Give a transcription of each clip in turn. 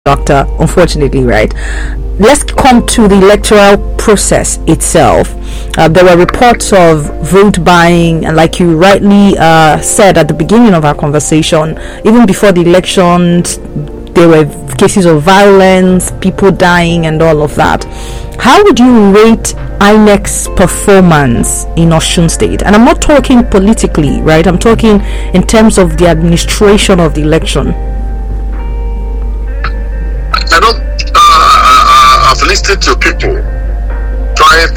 doctor, unfortunately, right? Let's come to the electoral process itself. There were reports of vote buying, and like you rightly said at the beginning of our conversation, even before the elections, there were cases of violence, people dying, and all of that. How would you rate INEC's performance in Osun State? And I'm not talking politically, right? I'm talking in terms of the administration of the election. I don't. I've listened to people trying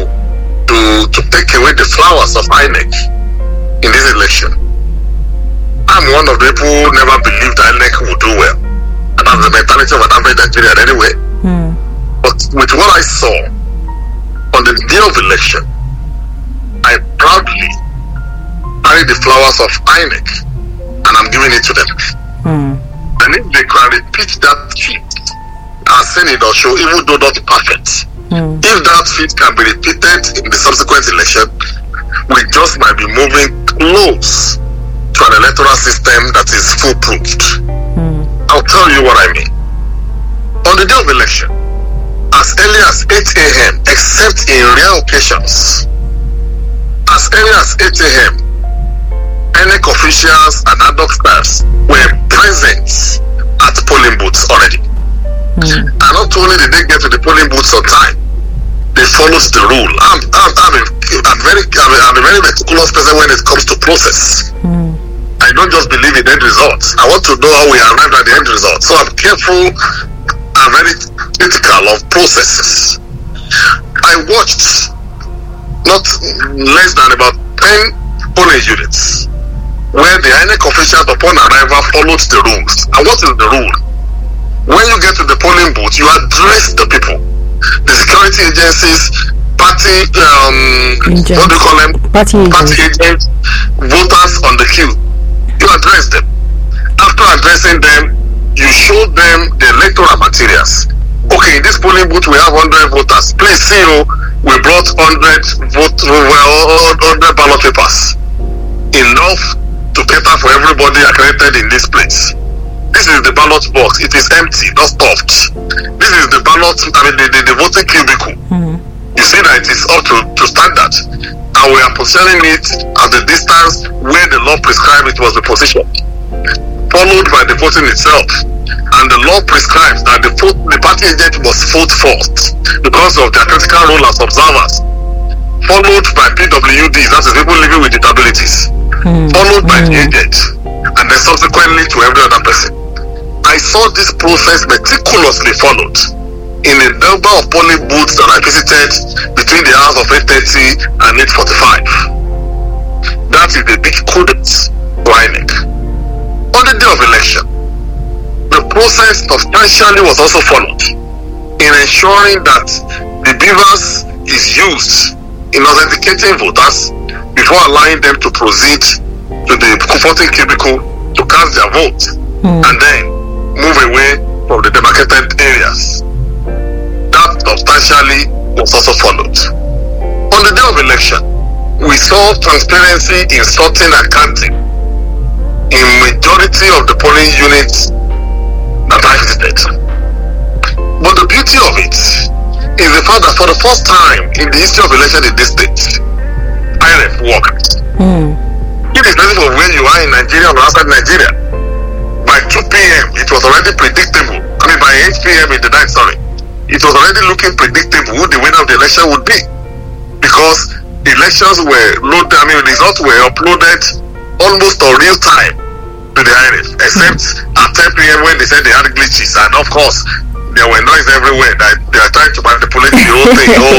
to take away the flowers of INEC in this election. I'm one of the people who never believed INEC would do well, and that's the mentality of an average Nigerian anyway. But with what I saw on the day of election, I proudly carry the flowers of INEC, and I'm giving it to them. And if they can repeat that feat as seen in Osun, even though not perfect, if that feat can be repeated in the subsequent election, we just might be moving close to an electoral system that is foolproofed. I'll tell you what I mean. On the day of election, as early as 8 a.m., except in rare occasions, as early as 8 a.m., INEC officials and ad hoc staffs were present at polling booths already. And not only did they get to the polling booths on time, they followed the rule. I'm a very meticulous person when it comes to process. I don't just believe in end results. I want to know how we arrived at the end result. So I'm careful and very critical of processes. I watched not less than about 10 polling units where the INEC officials upon arrival followed the rules. And what is the rule? When you get to the polling booth, you address the people. The security agencies, party, what do you call them? Party agents, voters on the queue. You address them. After addressing them, you show them the electoral materials. Okay, in this polling booth we have 100 voters. Please see, we brought 100 ballot papers. Enough to cater for everybody accredited in this place. This is the ballot box. It is empty, not stuffed. This is the ballot, the voting cubicle. You see that it is up to standard. And we are positioning it at the distance where the law prescribed it was the position. Followed by the voting itself. And the law prescribes that the party agent must vote first because of their critical role as observers. Followed by PWDs, that is people living with disabilities. Followed by the agent, and then subsequently to every other person. I saw this process meticulously followed in a number of polling booths that I visited between the hours of 8:30 and 8:45. That is the big kudos to INEC. On the day of election, the process substantially was also followed in ensuring that the BVAS is used in authenticating voters before allowing them to proceed to the voting cubicle to cast their vote and then move away from the demarcated areas. That substantially was also followed. On the day of election, we saw transparency in sorting and counting in majority of the polling units that I visited. But the beauty of it is the fact that for the first time in the history of election in this state, INEC worked. Irrespective of where you are in Nigeria or outside Nigeria, by 2 p.m. it was already predictable. By 8 p.m. in the night, it was already looking predictable who the winner of the election would be, because elections were loaded. Results were uploaded almost on real time to the INEC, except at 10 p.m. when they said they had glitches, and of course there were noise everywhere that they are trying to manipulate the whole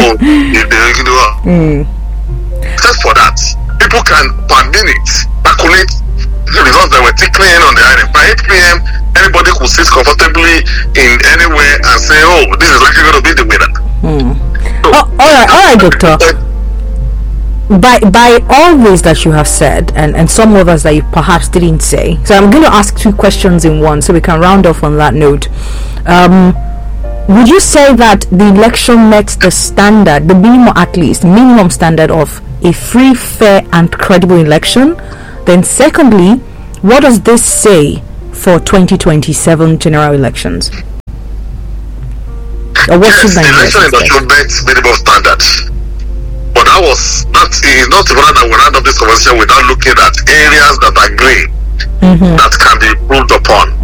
thing. Except for that, people can per minute calculate the results that were tickling on the INEC. By 8 p.m., anybody could sit comfortably in anywhere and say, this is likely going to be the winner. So, all right, Doctor. By all this that you have said, and some others that you perhaps didn't say, so I'm going to ask 2 questions in one so we can round off on that note. Would you say that the election met the standard, the minimum standard of a free, fair and credible election? Then secondly, what does this say for 2027 general elections? Or what should Yes, the Nigerians election expect? industry met minimum standards. But that is not even that we round up this conversation without looking at areas that are grey that can be improved upon.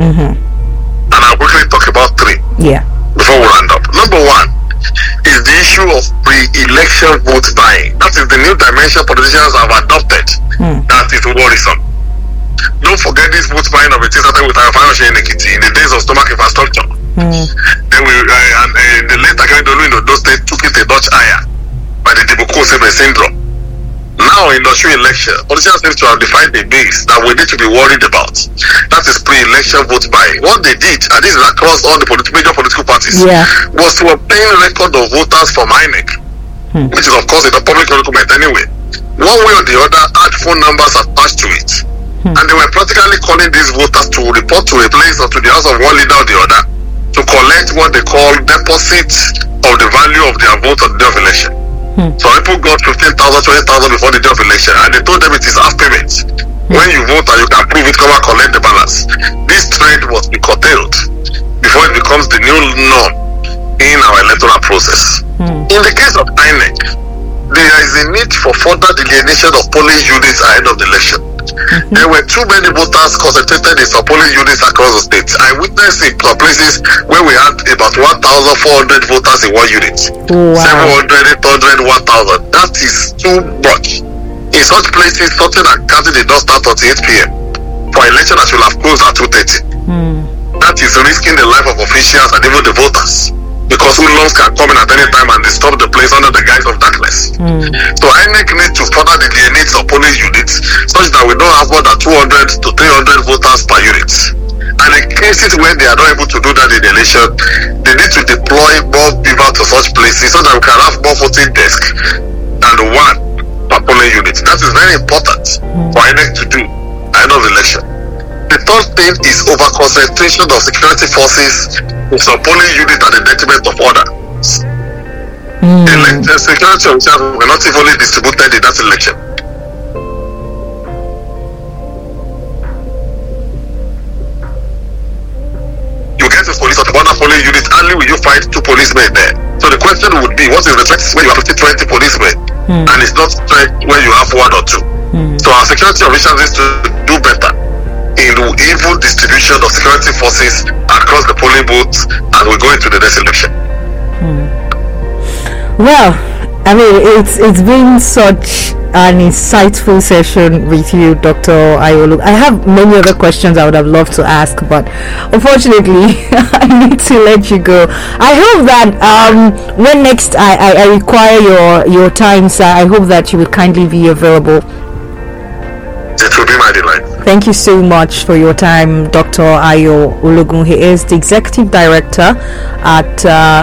And I'll quickly talk about three before we round up. Number one is the issue of pre-election vote buying. That is the new dimension politicians have adopted. That is worrisome. Don't forget this vote buying of it started with our financial inequity in the days of stomach infrastructure. Then we and the late Akeredolu in Ondo State took it a notch higher by the Diboko-Sebe syndrome. Now, industry election, politicians seem to have defined the base that we need to be worried about. That is pre-election vote buying. What they did, and this is across all the major political parties, was to obtain record of voters from INEC, which is of course in the public document anyway. One way or the other, had phone numbers attached to it. And they were practically calling these voters to report to a place or to the house of one leader or the other to collect what they call deposit of the value of their vote on the day of election. So people got 15,000, 20,000 before the day of election, and they told them it is half payment. When you vote and you can prove it, come and collect the balance. This trend must be curtailed before it becomes the new norm in our electoral process. In the case of INEC, there is a need for further delineation of polling units ahead of the election. There were too many voters concentrated in some polling units across the state. I witnessed in some places where we had about 1,400 voters in one unit. 700, 800, 1,000. That is too much. In such places, sorting and counting did not start until 8 p.m. for election that should have closed at 2:30. That is risking the life of officials and even the voters, because hoodlums can come in at any time and disturb the place under the guise of darkness. So INEC needs to further delineate some polling units such that we don't have more than 200 to 300 voters per unit. And in cases where they are not able to do that in the election, they need to deploy more people to such places so that we can have more voting desks than one per polling unit. That is very important for INEC to do ahead of the election. The third thing is over-concentration of security forces in some polling unit at the detriment of others. The security officers were not evenly distributed in that election. You get a police at one polling unit, only will you find 2 policemen there. So the question would be, what is the threat when you have 20 policemen and it's not threat when you have 1 or 2? So our security officials need to do better in the even distribution of security forces across the polling booths as we go into the next election. Well, I mean, it's been such an insightful session with you, Dr. Ayolo. I have many other questions I would have loved to ask, but unfortunately, I need to let you go. I hope that when next I require your time, sir, I hope that you will kindly be available. It will be my delight. Thank you so much for your time, Dr. Ayo Ologun. He is the Executive Director at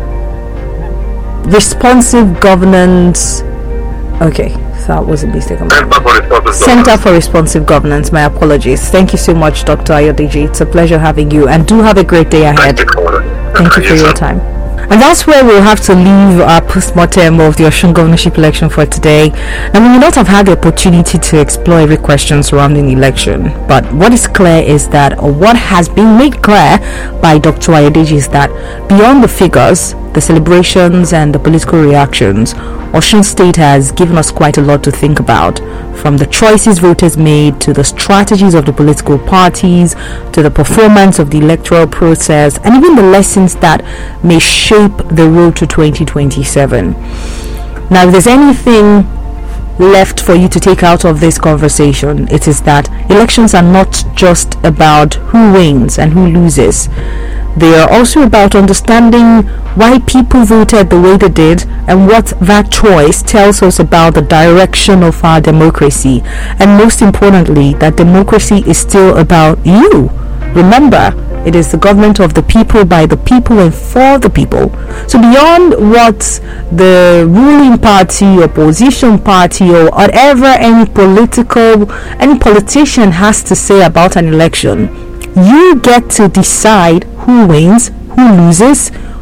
Responsive Governance. Okay, that was a mistake. Center for Responsive Governance. My apologies. Thank you so much, Dr. Ayodeji. It's a pleasure having you, and do have a great day ahead. Thank you for your time. And that's where we'll have to leave our post-mortem of the Osun governorship election for today. And we may not have had the opportunity to explore every question surrounding the election, but what is clear is that, or what has been made clear by Dr. Ayodeji, is that beyond the figures, the celebrations and the political reactions, Osun State has given us quite a lot to think about, from the choices voters made to the strategies of the political parties to the performance of the electoral process, and even the lessons that may shape the road to 2027. Now, if there's anything left for you to take out of this conversation, it is that elections are not just about who wins and who loses. They are also about understanding why people voted the way they did and what that choice tells us about the direction of our democracy. And most importantly, that democracy is still about you. Remember, it is the government of the people, by the people, and for the people. So beyond what the ruling party, opposition party, or whatever any politician has to say about an election, you get to decide who wins, who loses,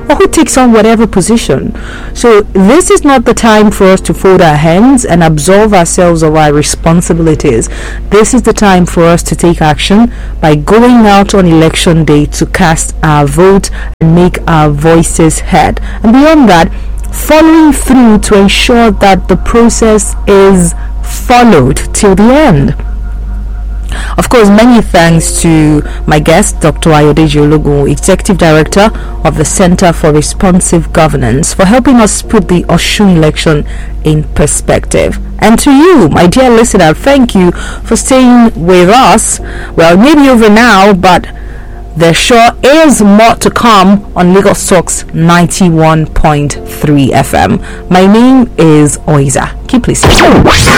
or who takes on whatever position. So this is not the time for us to fold our hands and absolve ourselves of our responsibilities. This is the time for us to take action by going out on election day to cast our vote and make our voices heard. And beyond that, following through to ensure that the process is followed till the end. Of course, many thanks to my guest, Dr. Ayodeji Ologun, Executive Director of the Center for Responsive Governance, for helping us put the Osun election in perspective. And to you, my dear listener, thank you for staying with us. Well, maybe over now, but there sure is more to come on Lagos Talks 91.3 FM. My name is Oiza. Keep listening. 30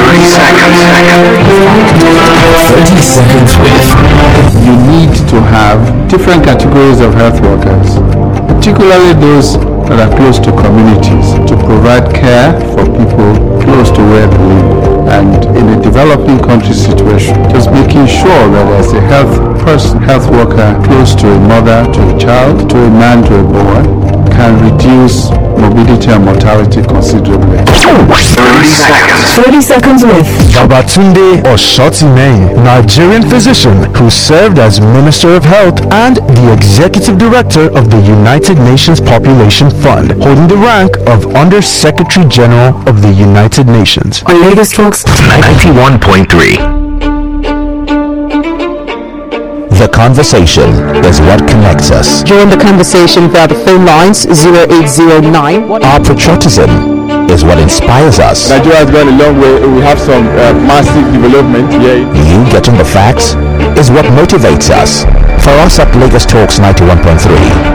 seconds with. You need to have different categories of health workers, particularly those that are close to communities, to provide care for people close to where they live. And in a developing country situation, just making sure that there's a health worker close to a mother, to a child, to a man, to a boy, can reduce morbidity and mortality considerably. 30 seconds with Babatunde Osotime, Nigerian physician who served as Minister of Health and the Executive Director of the United Nations Population Fund, holding the rank of Under Secretary General of the United Nations. On Lagos Talks 91.3. The conversation is what connects us. Join the conversation via the phone lines 0809. Our patriotism is what inspires us. Nigeria has gone a long way. We have some massive development here. You getting the facts is what motivates us. For us at Lagos Talks 91.3,